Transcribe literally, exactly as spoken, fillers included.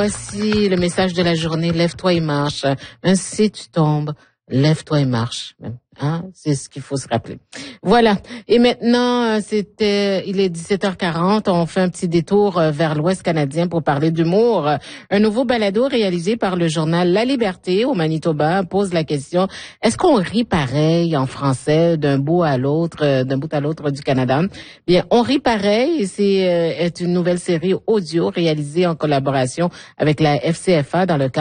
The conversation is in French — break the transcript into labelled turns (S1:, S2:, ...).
S1: voici le message de la journée. Lève-toi et marche. Même si tu tombes, lève-toi et marche. Hein? C'est ce qu'il faut se rappeler. Voilà. Et maintenant, c'était, il est dix-sept heures quarante. On fait un petit détour vers l'Ouest canadien pour parler d'humour. Un nouveau balado réalisé par le journal La Liberté au Manitoba pose la question: est-ce qu'on rit pareil en français d'un bout à l'autre, d'un bout à l'autre du Canada? Bien, on rit pareil. C'est euh, est une nouvelle série audio réalisée en collaboration avec la F C F A dans le cadre